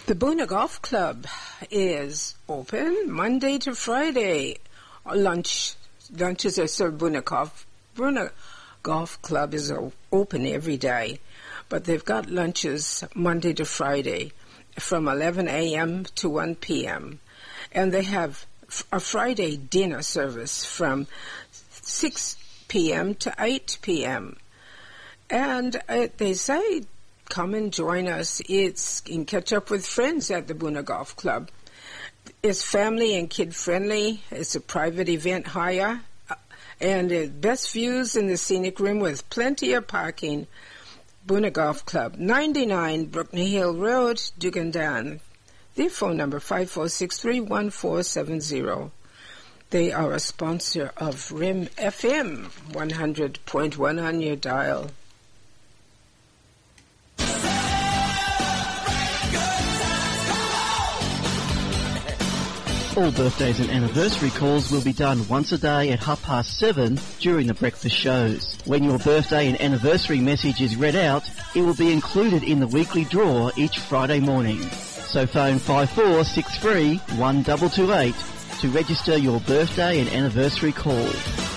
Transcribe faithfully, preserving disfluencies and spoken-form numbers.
The Boona Golf Club is open Monday to Friday. Lunch lunches are served. Boona Golf Boona Golf Club is open every day, but they've got lunches Monday to Friday from eleven a.m. to one p.m. and they have a Friday dinner service from six p.m. to eight p.m. And uh, they say, come and join us. It's and catch up with friends at the Boona Golf Club. It's family and kid friendly. It's a private event hire, uh, and uh, best views in the scenic room with plenty of parking. Boona Golf Club, ninety-nine Brookney Hill Road, Dugandan. Their phone number five four six three one four seven zero. They are a sponsor of R I M F M one hundred point one on your dial. All birthdays and anniversary calls will be done once a day at half past seven during the breakfast shows. When your birthday and anniversary message is read out, it will be included in the weekly draw each Friday morning. So phone five four six three one two two eight to register your birthday and anniversary call.